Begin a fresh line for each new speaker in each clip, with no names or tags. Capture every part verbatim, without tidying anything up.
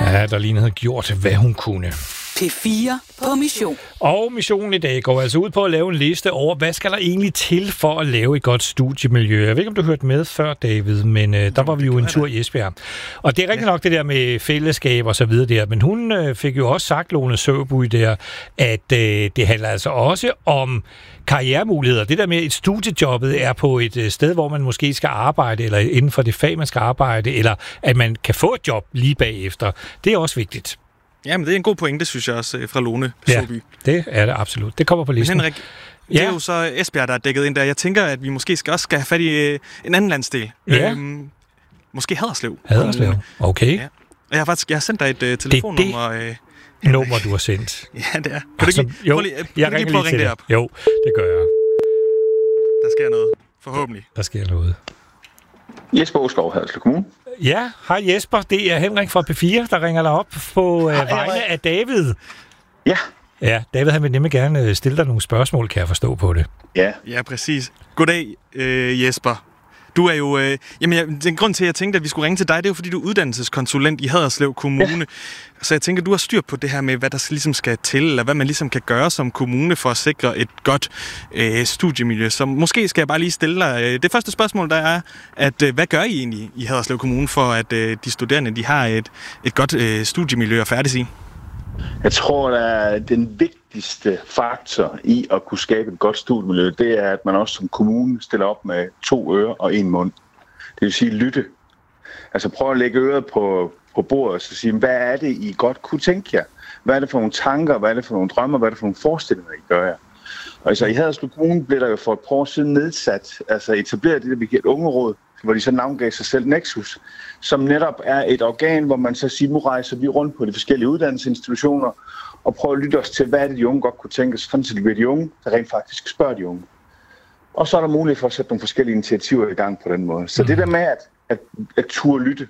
Ja, der lige havde gjort, hvad hun kunne.
P fire på mission.
Og missionen i dag går altså ud på at lave en liste over, hvad skal der egentlig til for at lave et godt studiemiljø. Jeg ved ikke, om du hørte med før, David, men øh, der var vi jo en tur i Esbjerg. Og det er rigtig ja. nok det der med fællesskab og så videre der, men hun øh, fik jo også sagt, Lone Søby der, at øh, det handler altså også om karrieremuligheder. Det der med, et studiejobbet er på et øh, sted, hvor man måske skal arbejde, eller inden for det fag, man skal arbejde, eller at man kan få et job lige bagefter. Det er også vigtigt.
Jamen, det er en god pointe, synes jeg også, fra Lone Søby.
Ja, det er det absolut. Det kommer på listen.
Men Henrik, det ja. er jo så Esbjerg, der er dækket ind der. Jeg tænker, at vi måske skal også skal have fat i øh, en anden landsdel.
Ja.
Øhm, måske Haderslev.
Haderslev, okay. Ja.
Jeg har faktisk jeg har sendt dig et øh, telefonnummer.
Det er det øh, nummer, du har sendt.
Ja, det er. Kan
altså,
du ikke,
jo,
lige,
jeg
lige prøve at ringe det op?
Jo, det gør jeg.
Der sker noget. Forhåbentlig.
Der sker noget.
Jesper Åskov, Haderslev Kommune.
Ja, hej Jesper. Det er Henrik fra P fire, der ringer dig op på øh, vegne af David.
Ja.
Ja, David han vil nemlig gerne stille dig nogle spørgsmål, kan jeg forstå på det.
Ja.
Ja, præcis. Goddag, øh, Jesper. Du er jo... Øh, jamen, jeg, den grund til, at jeg tænkte, at vi skulle ringe til dig, det er jo, fordi du er uddannelseskonsulent i Haderslev Kommune. Ja. Så jeg tænker, du har styr på det her med, hvad der ligesom skal til, eller hvad man ligesom kan gøre som kommune for at sikre et godt øh, studiemiljø. Så måske skal jeg bare lige stille dig... Øh, det første spørgsmål, der er, at øh, hvad gør I egentlig i Haderslev Kommune for, at øh, de studerende de har et, et godt øh, studiemiljø at færdes i?
Jeg tror, at den vigtigste faktor i at kunne skabe et godt studiemiljø, det er, at man også som kommune stiller op med to ører og en mund. Det vil sige lytte. Altså prøv at lægge øret på, på bordet og så sige, hvad er det, I godt kunne tænke jer? Hvad er det for nogle tanker, hvad er det for nogle drømmer, hvad er det for nogle forestillinger, I gør jer? Og altså, i Haderslev Kommune blev der jo for et par år siden nedsat, altså etableret det, der vi giver et ungeråd, hvor de så navngav sig selv Nexus, som netop er et organ, hvor man så siger, nu rejser vi rundt på de forskellige uddannelsesinstitutioner og prøver at lytte os til, hvad er det, de unge godt kunne tænke sig, sådan så det bliver de unge, der rent faktisk spørger de unge. Og så er der mulighed for at sætte nogle forskellige initiativer i gang på den måde. Så mm. det der med at, at, at turde lytte,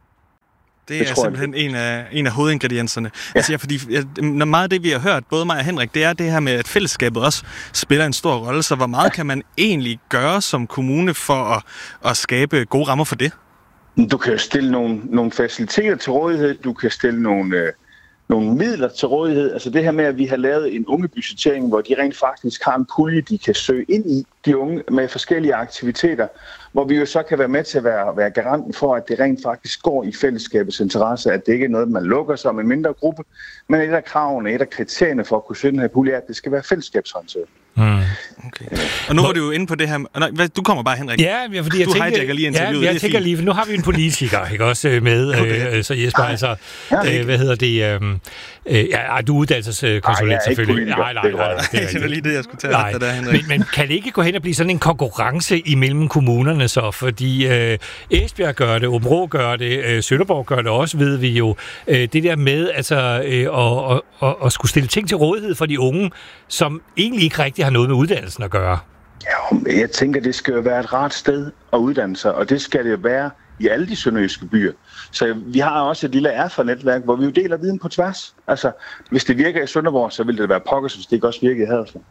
det, det er simpelthen jeg, en, af, en af hovedingredienserne. Ja. Altså, ja, fordi når meget af det, vi har hørt, både mig og Henrik, det er det her med, at fællesskabet også spiller en stor rolle. Så hvor meget ja. kan man egentlig gøre som kommune for at, at skabe gode rammer for det?
Du kan stille nogle, nogle faciliteter til rådighed, du kan stille nogle, øh, nogle midler til rådighed. Altså det her med, at vi har lavet en ungebudgettering, hvor de rent faktisk har en pulje, de kan søge ind i, de unge med forskellige aktiviteter, hvor vi jo så kan være med til at være, være garanten for, at det rent faktisk går i fællesskabets interesse, at det ikke er noget, man lukker sig om en mindre gruppe, men et af kravene, et af kriterierne for at kunne søge den her pulje, er, at det skal være fællesskabshåndteret.
Mm.
Okay. Og nu var du jo inde på det her... Nej, du kommer bare, Henrik.
Ja, fordi jeg
du
tænker,
hijacker lige interviewet.
Ja, jeg tænker lige, for nu har vi en politiker, ikke også med, okay. øh, så Jesper, altså, øh, hvad hedder det, øh, øh, ja, du er uddannelseskonsulent selvfølgelig.
Nej,
nej, nej, nej,
nej. Det var lige det, jeg skulle tage
nej.
dig der, Henrik.
Men, men kan det ikke gå hen og blive sådan en konkurrence imellem kommunerne så? Fordi øh, Esbjerg gør det, Aabenraa gør det, øh, Sønderborg gør det også, ved vi jo. Øh, det der med altså, øh, at, at, at, at skulle stille ting til rådighed for de unge, som egentlig ikke rigtig har noget med uddannelsen at gøre.
Ja, jeg tænker, det skal jo være et rart sted at uddanne sig, og det skal det jo være i alle de sønderjyske byer. Så vi har også et lille erfanetværk, hvor vi jo deler viden på tværs. Altså, hvis det virker i Sønderborg, så vil det være pokkers, hvis det ikke også virker i Haderslev.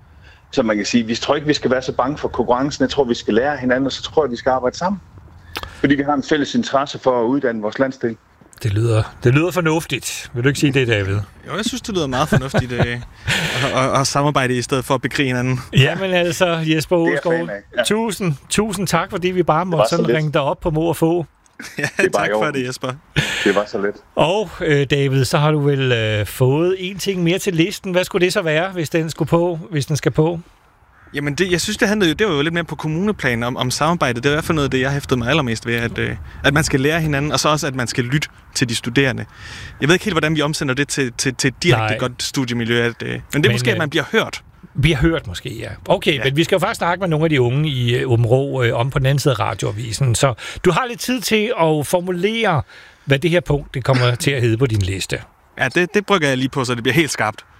Så man kan sige, vi tror ikke, vi skal være så bange for konkurrencen. Jeg tror, vi skal lære hinanden, og så tror jeg, vi skal arbejde sammen. Fordi vi har en fælles interesse for at uddanne vores landsdel.
Det lyder, det lyder fornuftigt. Vil du ikke sige det, David?
Jo, jeg synes, det lyder meget fornuftigt at, at, at samarbejde i stedet for at bekrige hinanden.
Jamen altså, Jesper Åskov, ja. tusind, tusind tak, fordi vi bare måtte sådan ringe dig op på må og få.
Ja, tak for det, Jesper.
Det var så let.
Og øh, David, så har du vel øh, fået en ting mere til listen. Hvad skulle det så være, hvis den skulle på, hvis den skal på?
Jamen, det, jeg synes, det handlede jo, det var jo lidt mere på kommuneplan om, om samarbejde. Det er i hvert fald noget af det, jeg hæftede mig allermest ved, at, øh, at man skal lære hinanden, og så også, at man skal lytte til de studerende. Jeg ved ikke helt, hvordan vi omsender det til, til, til et direkte Nej. godt studiemiljø, at, øh, men det er men, måske, at man bliver hørt.
Vi har hørt måske, ja. Okay, ja. Men vi skal jo faktisk snakke med nogle af de unge i Aabenraa øh, om på den anden side af radioavisen. Så du har lidt tid til at formulere, hvad det her punkt det kommer til at hedde på din liste.
Ja, det, det brygger jeg lige på, så det bliver helt skarpt.